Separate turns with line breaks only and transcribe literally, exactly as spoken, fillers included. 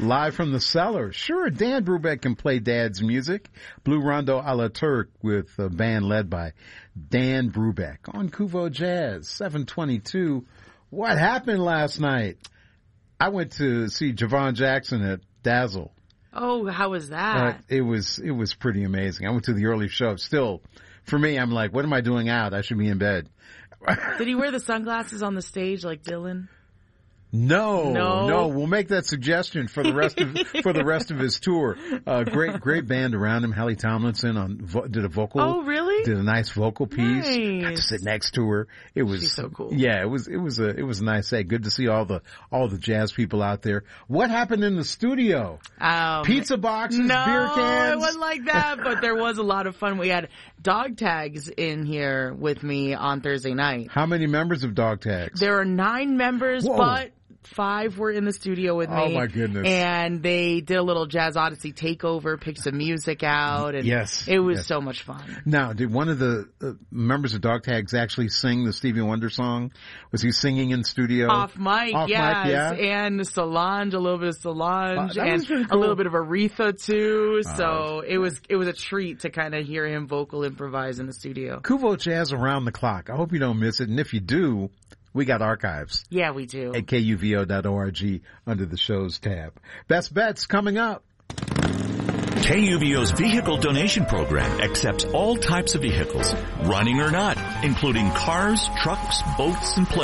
Live from the cellar. Sure, Dan Brubeck can play Dad's music. Blue Rondo a la Turk with a band led by Dan Brubeck on Kuvo Jazz, seven twenty-two. What happened last night? I went to see Javon Jackson at Dazzle.
Oh, how was that?
Uh, it was it was pretty amazing. I went to the early show. Still, for me, I'm like, what am I doing out? I should be in bed.
Did he wear the sunglasses on the stage like Dylan?
No,
no,
no. We'll make that suggestion for the rest of for the rest of his tour. Uh, great, great band around him. Hallie Tomlinson on vo- did a vocal.
Oh, really?
Did a nice vocal piece.
Nice.
Got to sit next to her. It was
She's so cool.
Yeah, it was it was a it was a nice day. Good to see all the all the jazz people out there. What happened in the studio?
Um,
Pizza boxes,
no,
beer cans.
it wasn't like that. But there was a lot of fun. We had dog tags in here with me on Thursday night.
How many members of Dog Tags?
There are nine members,
Whoa.
but five were in the studio with me.
Oh my goodness.
And they did a little Jazz Odyssey takeover, picked some music out. And
yes.
It was
yes.
so much fun.
Now, did one of the uh, members of Dog Tags actually sing the Stevie Wonder song? Was he singing in studio?
Off mic,
Off
yes.
mic, yeah.
And Solange, a little bit of Solange,
uh,
and
cool.
a little bit of Aretha too.
Uh,
so it was, it was a treat to kind of hear him vocal improvise in the studio.
Kuvo Jazz around the clock. I hope you don't miss it. And if you do, we got archives.
Yeah, we do.
At K U V O dot org under the shows tab. Best bets coming up.
K U V O's vehicle donation program accepts all types of vehicles, running or not, including cars, trucks, boats, and planes.